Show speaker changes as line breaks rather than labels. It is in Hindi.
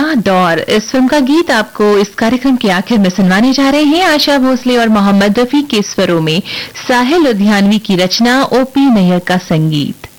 दौर, इस फिल्म का गीत आपको इस कार्यक्रम के आखिर में सुनवाने जा रहे हैं। आशा भोसले और मोहम्मद रफी के स्वरों में साहिल लुधियानवी की रचना, ओपी नैयर का संगीत।